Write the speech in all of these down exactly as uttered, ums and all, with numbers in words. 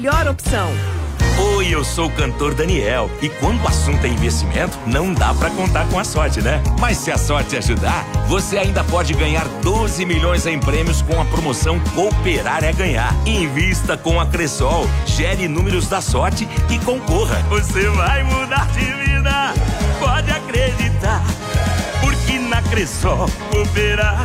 melhor opção. Oi, eu sou o cantor Daniel e quando o assunto é investimento, não dá pra contar com a sorte, né? Mas se a sorte ajudar, você ainda pode ganhar doze milhões em prêmios com a promoção Cooperar é Ganhar. Invista com a Cressol, gere números da sorte e concorra. Você vai mudar de vida, pode acreditar, porque na Cressol Cooperar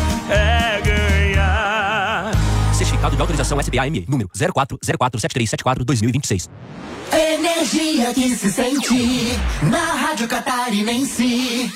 é ganhar. Certificado de autorização S B A M E, número zero quatro zero quatro sete três sete quatro dois mil e vinte e seis. Energia que se sente na Rádio Catarinense.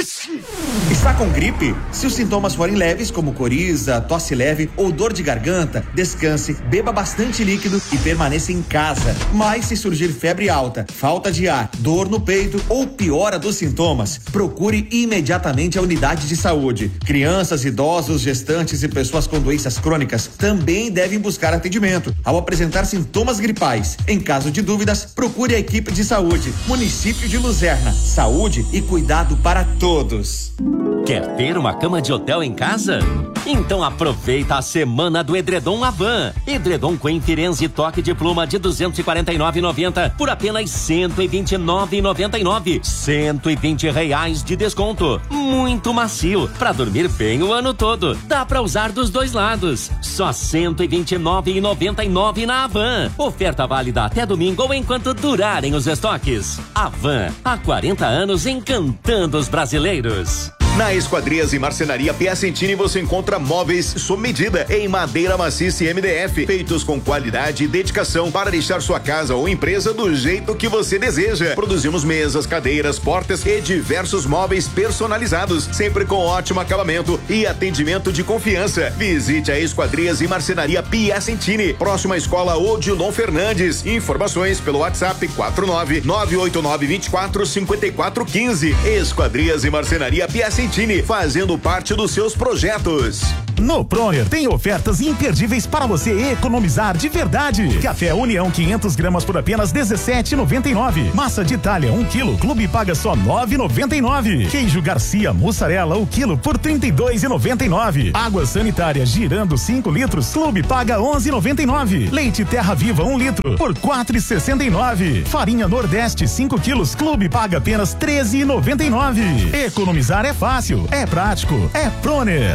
Está com gripe? Se os sintomas forem leves, como coriza, tosse leve ou dor de garganta, descanse, beba bastante líquido e permaneça em casa. Mas se surgir febre alta, falta de ar, dor no peito ou piora dos sintomas, procure imediatamente a unidade de saúde. Crianças, idosos, gestantes e pessoas com doenças crônicas também devem buscar atendimento ao apresentar sintomas gripais. Em caso de dúvidas, procure a equipe de saúde. Município de Luzerna. Saúde e cuidado para todos. Quer ter uma cama de hotel em casa? Então aproveita a semana do edredom Avan. Edredom Queen Firenze toque de pluma de duzentos e quarenta e nove reais e noventa centavos por apenas cento e vinte e nove reais e noventa e nove centavos. cento e vinte reais de desconto. Muito macio, pra dormir bem o ano todo. Dá pra usar dos dois lados. Só cento e vinte e nove reais e noventa e nove centavos na Avan. Oferta válida até domingo ou enquanto durarem os estoques. Avan, há quarenta anos encantando os brasileiros. Na Esquadrias e Marcenaria Piacentini você encontra móveis sob medida em madeira maciça e M D F, feitos com qualidade e dedicação para deixar sua casa ou empresa do jeito que você deseja. Produzimos mesas, cadeiras, portas e diversos móveis personalizados, sempre com ótimo acabamento e atendimento de confiança. Visite a Esquadrias e Marcenaria Piacentini, próxima à Escola Odilon Fernandes. Informações pelo WhatsApp quatro nove nove oito nove dois quatro cinco quatro um cinco. Esquadrias e Marcenaria Piacentini, fazendo parte dos seus projetos. No Proner tem ofertas imperdíveis para você economizar de verdade. Café União quinhentas gramas por apenas dezessete reais e noventa e nove centavos. Massa de Itália um quilo, Clube paga só nove reais e noventa e nove centavos. Queijo Garcia mussarela o quilo por trinta e dois reais e noventa e nove centavos. Água sanitária Girando cinco litros, Clube paga onze reais e noventa e nove centavos. Leite Terra Viva um litro por quatro reais e sessenta e nove centavos. Farinha Nordeste cinco quilos, Clube paga apenas treze reais e noventa e nove centavos. Economizar é fácil, é prático, é Proner.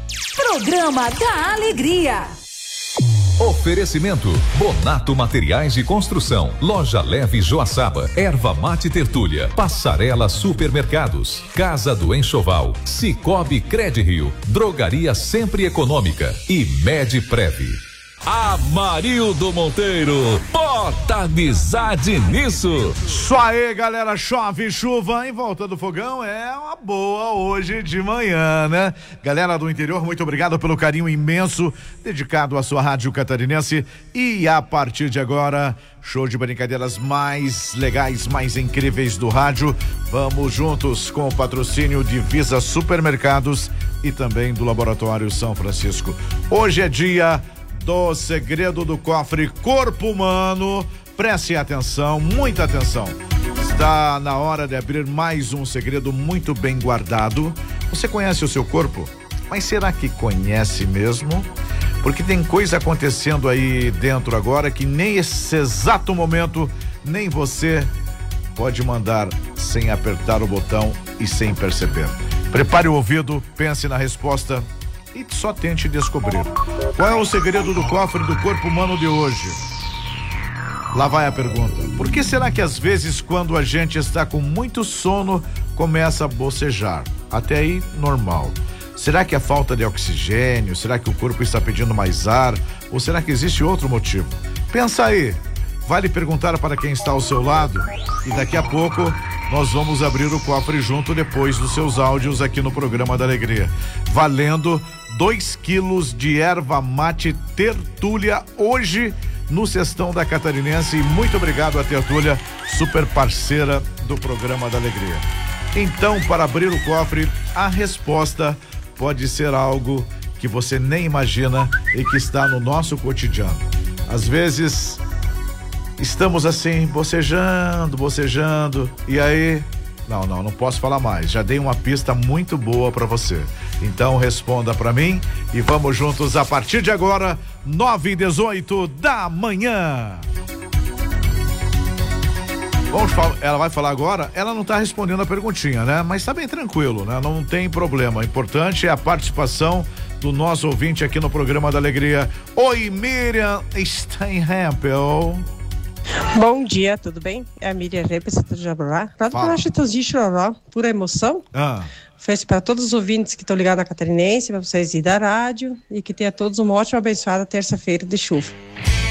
Programa da Alegria. Oferecimento Bonato Materiais de Construção, Loja Leve Joaçaba, Erva Mate Tertúlia, Passarela Supermercados, Casa do Enxoval, Cicobi Credrio, Drogaria Sempre Econômica e Medprev. Amarildo Monteiro, bota amizade nisso. Isso aí, galera, chove, chuva em volta do fogão é uma boa hoje de manhã, né? Galera do interior, muito obrigado pelo carinho imenso dedicado à sua rádio catarinense e a partir de agora, show de brincadeiras mais legais, mais incríveis do rádio. Vamos juntos com o patrocínio de Visa Supermercados e também do Laboratório São Francisco. Hoje é dia do segredo do cofre corpo humano. Preste atenção, muita atenção. Está na hora de abrir mais um segredo muito bem guardado. Você conhece o seu corpo? Mas será que conhece mesmo? Porque tem coisa acontecendo aí dentro agora que nem esse exato momento, nem você pode mandar sem apertar o botão e sem perceber. Prepare o ouvido, pense na resposta e só tente descobrir. Qual é o segredo do cofre do corpo humano de hoje? Lá vai a pergunta. Por que será que às vezes quando a gente está com muito sono começa a bocejar? Até aí normal. Será que é falta de oxigênio? Será que o corpo está pedindo mais ar? Ou será que existe outro motivo? Pensa aí. Vale perguntar para quem está ao seu lado e daqui a pouco nós vamos abrir o cofre junto depois dos seus áudios aqui no programa da Alegria. Valendo dois quilos de erva mate Tertúlia hoje no Cestão da Catarinense. E muito obrigado a Tertúlia, super parceira do programa da Alegria. Então, para abrir o cofre, a resposta pode ser algo que você nem imagina e que está no nosso cotidiano. Às vezes estamos assim, bocejando, bocejando, e aí, não, não, não posso falar mais, já dei uma pista muito boa para você. Então responda para mim e vamos juntos a partir de agora, nove e dezoito da manhã. Vamos falar, ela vai falar agora, ela não está respondendo a perguntinha, né? Mas está bem tranquilo, né? Não tem problema. O importante é a participação do nosso ouvinte aqui no programa da Alegria. Oi, Miriam Steinhempel. Bom dia, tudo bem? É a Miriam representante de Jaborá. Pura emoção. Ah. Ofereço para todos os ouvintes que estão ligados na Catarinense, para vocês ir da rádio e que tenha todos uma ótima, abençoada terça-feira de chuva.